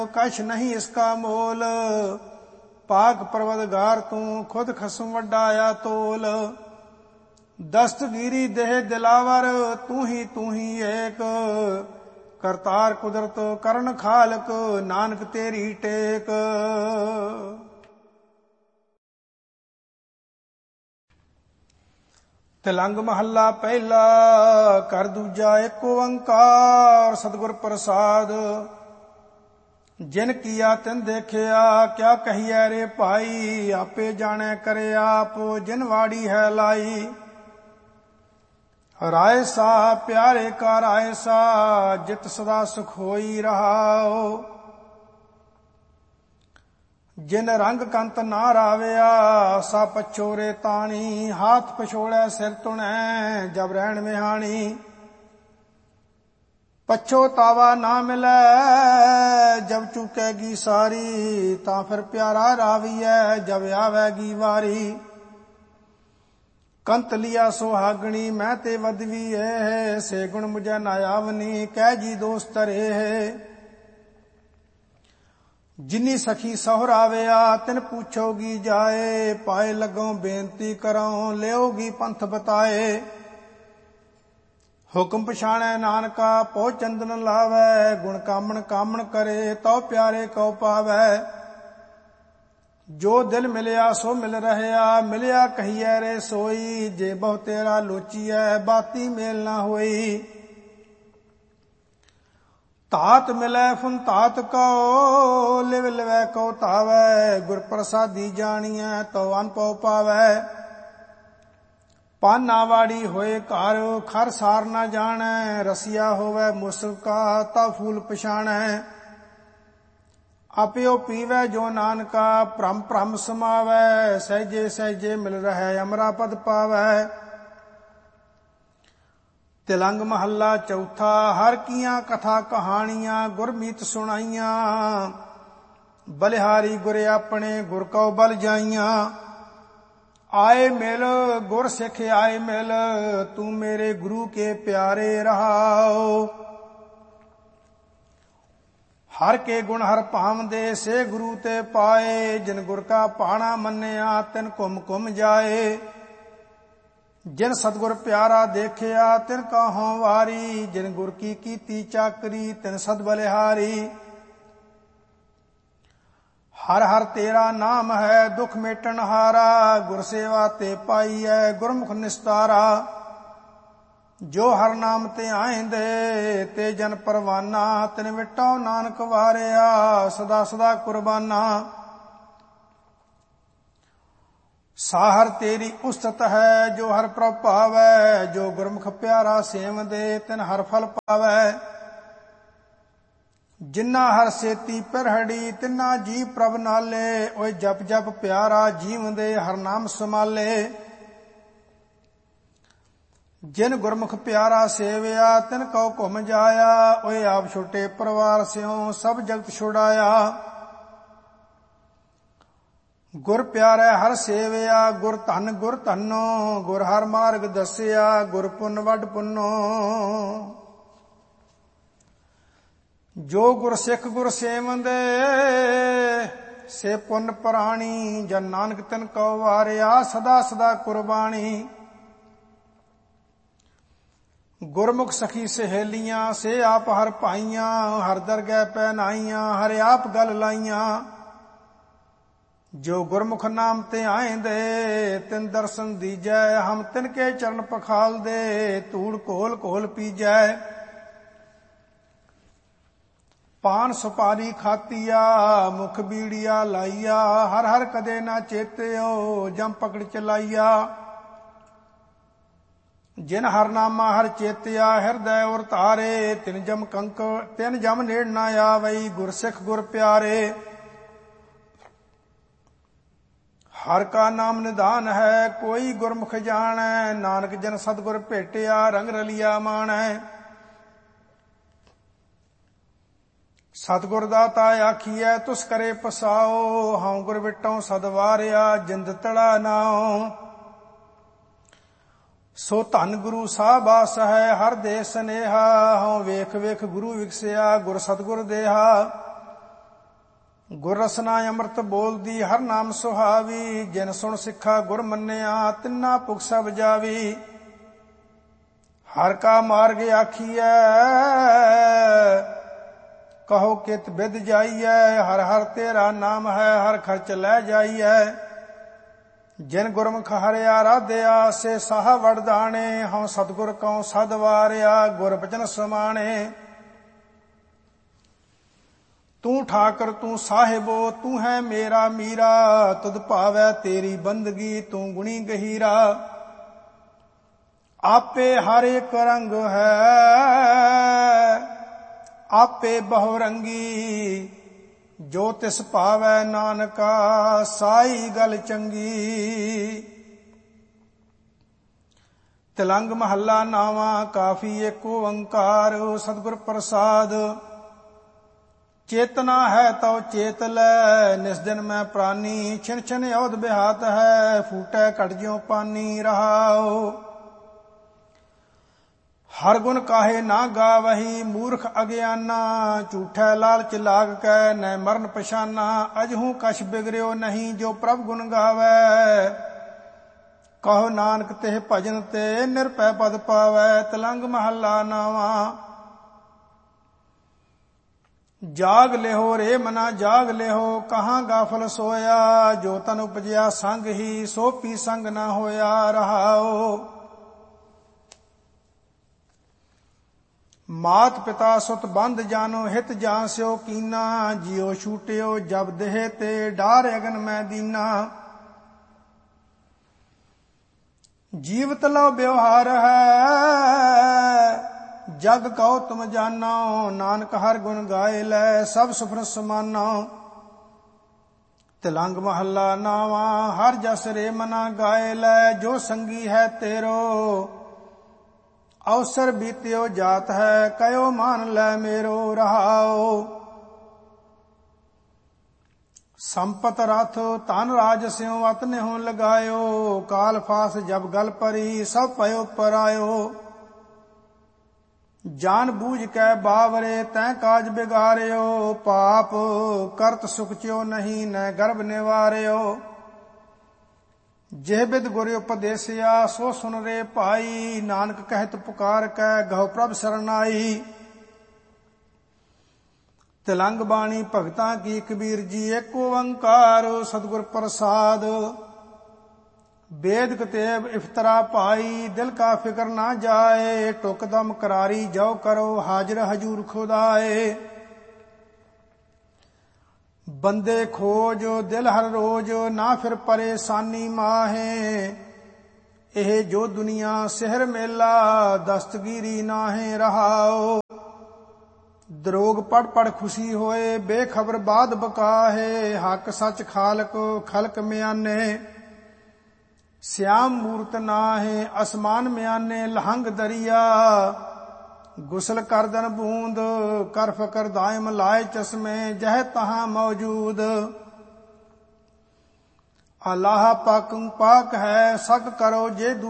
कछ नहीं इसका मोल। पाक परवदगार तू खुद खसम वड्डाया तोल। दस्तगीरी देह दिलावर तू ही एक। करतार कुदरत करण खालक नानक तेरी टेक। तिलंग महला पहला। कर दूजा एक ओंकार सतगुर प्रसाद। जिन किया तिन देखिया क्या कहिए रे भाई। आपे जाने करे आप जिन वाड़ी है लाई। राय सा प्यारे का राय सा जित सदा सुख होई रहाओ। जिन रंग कंत ना राविया सा पछोरे ताणी। हाथ पछोड़े सिर तुणै जब रहन मिहानी। पछोतावा ना मिले जब चुकेगी सारी। ता फिर प्यारा रावीए जब आवेगी वारी। कंत लिया सुहागणी मैं ते वदवी है। से गुण मुझे ना आवनी कह जी दोस्त रे है। जिनी सखी सहुराविया तिन पूछोगी जाए। पाए लगो बेनती करो लेओगी पंथ बताए। हुक्म पछाणै नानका पो चंदन लावै। गुण कामण कामण करे तो प्यारे को पावै। जो दिल मिलिया सो मिल रहया मिलिया कहिए रे सोई। जे बहु तेरा लोचीऐ बाती मेल ना होई। तात मिलै फुन तात को लिव लिवै को तावै। गुर प्रसादी जानिए तो अनपौ पावै। पाना वाड़ी होए घर खर सार ना जाने। रसिया होवे मुस्का ता फूल पछाणै। अपियो पीवै जो नानका भ्रम भ्रम समावै। सहजे सहजे मिल रहे अमरा पद पावै। तिलंग महला चौथा। हर किया कथा कहानियां गुरमीत सुनाइया। बलिहारी गुर अपने गुर को बल जाइया। आए मिल गुर सिख आए मिल तू मेरे गुरु के प्यारे रहाओ। हर के गुण हर भावदे से गुरु ते पाए। जिन गुर का पाणा मन्निया तिन कुम कुम जाए। जिन सतगुर प्यारा देखिया तिन कहो वारी। जिन गुर की कीती चाकरी तिन सद बलिहारी। हर हर तेरा नाम है दुख मेटन हारा। गुर सेवा ते पाई है गुरमुख निस्तारा। जो हर नाम ते आएंदे ते जन परवाना। तिन विटो नानक वारिया सदा सदा कुर्बाना। साहर तेरी उस्तत है जो हर प्रभ पावै। जो गुरमुख प्यारा सेव दे तिन हर फल पावै। जिन्ना हर सेती परहड़ी तिन्ना जी प्रभ नाले। ओए जप जप प्यारा जीव दे हर नाम संभाले। जिन गुरमुख प्यारा सेविया तिन को घुम जाया। ओए आप छोटे परिवार स्यों सब जगत छुड़ाया। गुर प्यारे हर सेविया गुर धनो। गुर हर मार्ग दसिया गुर पुन वड पुनो। जो गुर सिख गुर सेवंदे से पुन प्राणी। जन नानक तिन को वारिया सदा सदा कुर्बानी। गुरमुख सखी सहेलियां से आप हर पाइया। हर दरगह पहनाइया हर आप गल लाइया। जो गुरमुख नाम ते आएंदे तिन दर्शन दीजै। हम तिनके चरण पखाल दे धूड़ कोल कोल पीजै। पान सुपारी खातिया मुख बीड़िया लाइया। हर हर कदे ना चेत्यो जम पकड़ चलाइया। जिन हर नामा हर चेतिया हृदय और तारे। तिन जम नेड़ ना आवई गुर सिख गुर प्यारे। हर का नाम निधान है कोई गुरमुख जानै। नानक जन सतगुर भेटिया रंग रलिया मानै। सतगुर दाता आखिए तुस करे पसाओ। हाँ गुर विटों सदवारिया जिंद तड़ा नाओ। सो धन गुरु साहबास है हर दे स्नेहा। हाँ वेख वेख गुरु विकसिया गुर सतगुर देहा। ਗੁਰ ਰਸਨਾ ਅੰਮ੍ਰਿਤ ਬੋਲਦੀ ਹਰ ਨਾਮ ਸੁਹਾਵੀ। ਜਿਨ ਸੁਣ ਸਿੱਖਾ ਗੁਰ ਮੰਨਿਆ ਤਿੰਨਾ ਭੁਖ ਸਭ ਜਾਵੀ। ਹਰ ਕਾ ਮਾਰਗ ਆਖੀਐ ਕਹੋ ਕਿਤ ਬਿਦ ਜਾਈਐ। ਹਰ ਹਰ ਤੇਰਾ ਨਾਮ ਹੈ ਹਰ ਖਰਚ ਲੈ ਜਾਈਐ। ਜਿਨ ਗੁਰਮੁਖ ਹਰਿਆ ਰਾਧਿਆ ਸੇ ਸਾਹ ਵਰਦਾਣੇ। ਹਉ ਸਤਿਗੁਰ ਕਉ ਸਦ ਵਾਰਿਆ ਗੁਰ ਬਚਨ ਸਮਾਣੇ। ਤੂੰ ਠਾਕਰ ਤੂੰ ਸਾਹਿਬੋ ਤੂੰ ਹੈ ਮੇਰਾ ਮੀਰਾ। ਤੁਧ ਭਾਵੈ ਤੇਰੀ ਬੰਦਗੀ ਤੂੰ ਗੁਣੀ ਗਹੀਰਾ। ਆਪੇ ਹਰ ਇੱਕ ਰੰਗ ਹੈ ਆਪੇ ਬਹੁ ਰੰਗੀ। ਜੋ ਤਿਸ ਭਾਵੈ ਨਾਨਕਾ ਸਾਈ ਗਲ ਚੰਗੀ। ਤਿਲੰਗ ਮਹੱਲਾ ਨਾਵਾਂ ਕਾਫੀ ਏਕ ਓੰਕਾਰ। ਸਤਿਗੁਰ ਪ੍ਰਸਾਦ ਚੇਤਨਾ ਹੈ ਤਉ ਚੇਤ ਲੈ। ਨਿਸ ਦਿਨ ਮੈਂ ਪ੍ਰਾਨੀ ਛਿਨ ਛਿਨ ਔਧ ਬਿਹਾਤ ਹੈ। ਫੂਟੈ ਘਟ ਜਿਉ ਪਾਨੀ ਰਹਾਉ। ਹਰ ਗੁਣ ਕਾਹੇ ਨਾ ਗਾਵਹੀ ਮੂਰਖ ਅਗਿਆਨਾ। ਝੂਠੈ ਲਾਲਚ ਲਾਗ ਕੈ ਨੈ ਮਰਨ ਪਛਾਨਾ। ਅਜਹੂ ਕਛ ਬਿਗੜਿਓ ਨਹੀਂ ਜੋ ਪ੍ਰਭ ਗੁਣ ਗਾਵੈ। ਕਹੋ ਨਾਨਕ ਤਿਹ ਭਜਨ ਤੇ ਨਿਰਭੈ ਪਦ ਪਾਵੈ। ਤਿਲੰਗ ਮਹੱਲਾ ਨਾਵਾਂ ਜਾਗ ਲਿਹੋ ਰੇ ਮਨਾ ਜਾਗ ਲਿਹੋ। ਕਹਾਂ ਗਾਫਲ ਸੋਇਆ ਜੋ ਤਨ ਉਪਜਿਆ ਸੰਗ ਹੀ ਸੋ ਪੀ ਸੰਗ ਨਾ ਹੋਇਆ ਰਹਾਉ। ਮਾਤ ਪਿਤਾ ਸੁਤ ਬੰਧ ਜਾਨੋ ਹਿਤ ਜਾਂ ਸਿਓ ਕੀਨਾ। ਜਿਉ ਛੂਟਿਓ ਜਬ ਦੇਹ ਤੇ ਡਾਰ ਅਗਨ ਮੈਂ ਦੀਨਾ। ਜੀਵਤ ਲਉ ਬਿਵਹਾਰ ਹੈ ਜਗ ਕਉ ਤੁਮ ਜਾਨੋ। ਨਾਨਕ ਹਰ ਗੁਣ ਗਾਏ ਲੈ ਸਭ ਸੁਫਨ ਸਮਾਨੋ। ਤਿਲੰਗ ਮਹੱਲਾ ਨਾਵਾਂ ਹਰ ਜਸ ਰੇ ਮਨਾ ਗਾਏ ਲੈ। ਜੋ ਸੰਗੀ ਹੈ ਤੇਰੋ ਅਵਸਰ ਬੀਤਿਓ ਜਾਤ ਹੈ। ਕਯੋ ਮਾਨ ਲੈ ਮੇਰੋ ਰਹਾਉ। ਸੰਪਤ ਰਥ ਧਨ ਰਾਜ ਸਿਉ ਅਤ ਨਿਹੁ ਲਗਾਇਓ। ਕਾਲ ਫਾਸ ਜਬ ਗਲ ਪਰੀ ਸਭ ਪਇਓ ਪਰਾਇਓ। ਜਾਨ ਬੂਝ ਕੈ ਬਾਵਰੇ ਤੈਂ ਕਾਜ ਬਿਗਾਰਿਓ। ਪਾਪ ਕਰਤ ਸੁਖਚਿਓ ਨਹੀਂ ਨੈ ਗਰਭ ਨਿਵਾਰਿਓ। ਜੇ ਬਿਦ ਗੁਰ ਉਪਦੇਸਿਆ ਸੋ ਸੁਨ ਰੇ ਭਾਈ। ਨਾਨਕ ਕਹਿਤ ਪੁਕਾਰ ਕੈ ਗਹੁ ਪ੍ਰਭ ਸਰਨਾਈ। ਤਿਲੰਗ ਬਾਣੀ ਭਗਤਾਂ ਕੀ ਕਬੀਰ ਜੀ ਏਕ ਓੰਕਾਰ। ਸਤਿਗੁਰ ਪ੍ਰਸਾਦ ਬੇਦ ਕਤੇਬ ਇਫਤਰਾ ਭਾਈ। ਦਿਲ ਕਾ ਫਿਕਰ ਨਾ ਜਾਏ ਟੁਕ ਦਮ ਕਰਾਰੀ ਜੋ ਕਰੋ ਹਾਜ਼ਰ ਹਜੂਰ ਖੁਦਾਏ। ਬੰਦੇ ਖੋਜ ਦਿਲ ਹਰ ਰੋਜ ਨਾ ਫਿਰ ਪਰੇਸ਼ਾਨੀ ਮਾਹੇ। ਇਹ ਜੋ ਦੁਨੀਆ ਸਿਹਰ ਮੇਲਾ ਦਸਤਗੀਰੀ ਨਾਹੇ ਰਹਾਉ। ਦਰੋਗ ਪੜ ਪੜ ਖੁਸ਼ੀ ਹੋਏ ਬੇਖਬਰ ਬਾਦ ਬਕਾਹੇ। ਹੱਕ ਸੱਚ ਖਾਲਕ ਖਲਕ ਮਿਆਨੇ ਸਿਆਮ ਮੂਰਤ ਨਾਹੇ। ਅਸਮਾਨ ਮਿਆਨੇ ਲਹੰਗ ਦਰਿਆ। ਗੁਸਲ ਕਰਦਨ ਬੂੰਦ ਕਰ ਫਕਰ ਦਾਇਮ ਲਾਏ ਚਸ਼ਮੇ ਜਹ ਤਹਾਂ ਮੌਜੂਦ। ਅੱਲਾਹ ਪਾਕ ਪਾਕ ਹੈ ਸਕ ਕਰੋ ਜੇ